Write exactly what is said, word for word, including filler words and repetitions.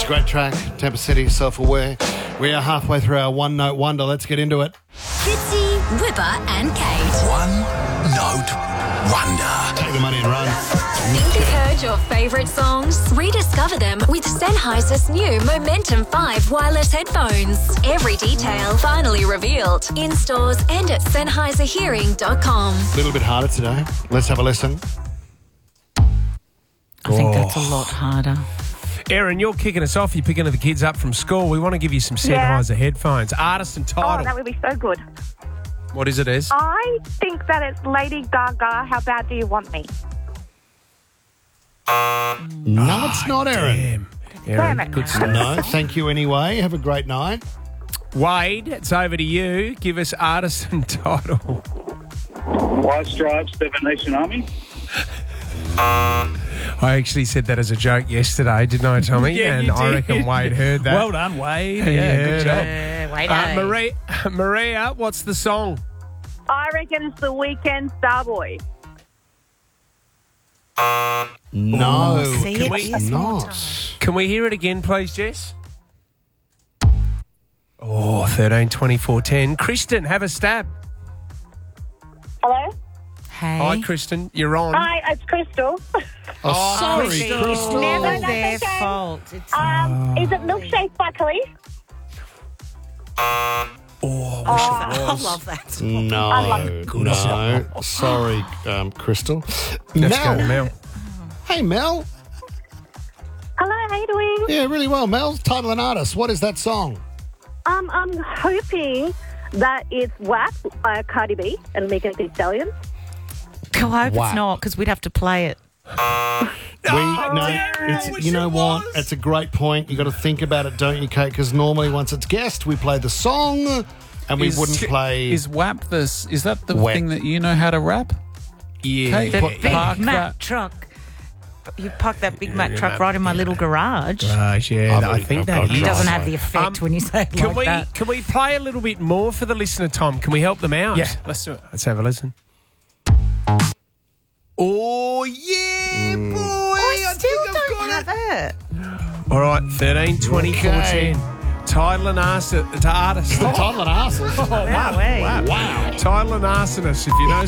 It's a great track. Temper City, Self-Aware. We are halfway through our One Note Wonder. Let's get into it. Fitzy, Whipper and Kate. One Note Wonder. Take the money and run. Think you've heard your favourite songs? Rediscover them with Sennheiser's new Momentum five wireless headphones. Every detail finally revealed in stores and at Sennheiser Hearing dot com. A little bit harder today. Let's have a listen. I think that's a lot harder. Erin, you're kicking us off. You're picking the kids up from school. We want to give you some Sennheiser Yeah. headphones. Artist and title. Oh, that would be so good. What is it, Ez? I think that it's Lady Gaga. How bad do you want me? No, it's not, Erin. Damn. Damn Erin, it. good stuff. No, thank you anyway. Have a great night. Wade, it's over to you. Give us artist and title. White Stripes, Seven Nation Army. I actually said that as a joke yesterday, didn't I, Tommy? Yeah, and you I did. reckon Wade heard that. Well done, Wade. He Yeah, heard good job. it. Uh, wait, Uh, Maria, Maria, what's the song? I reckon it's The Weeknd, Starboy. No, see, can it we is not? Can we hear it again, please, Jess? Oh, thirteen twenty-four ten. Kristen, have a stab. Hello? Hey. Hi, Kristen. You're on. Hi, it's Crystal. Oh, sorry, Crystal. Crystal. Never that's their okay. fault. It's Um, is it Milkshake by Khalees? Oh, I love that. No, no. Sorry, um, Crystal. Let's go, Mel. Mel. Hey, Mel. Hello, how you doing? Yeah, really well. Mel, title and artist. What is that song? Um, I'm hoping that it's W A P by Cardi B and Megan Thee Stallion. I hope Wow. it's not, because we'd have to play it. We no, it's, you know what? It's a great point. You got to think about it, don't you, Kate? Because normally, once it's guessed, we play the song, and we Is- wouldn't play. Is W A P this? Is that the W A P. thing that you know how to rap? Yeah. Kate, The put- Big park Mac that. truck. You park that Big Mac Yeah, truck that- right in my yeah. little garage. Gosh, yeah, I've I already- think I've that got a It is. drive. doesn't have the effect Um, when you say it Can like we that. can we play a little bit more for the listener, Tom? Can we help them out? Yeah, let's do it. Let's have a listen. Oh yeah, boy! I still don't have it. All right, thirteen twenty-four ten. Title and artist to artist. the title and artist. Wow, eh? Wow. Title and arsonist, if you know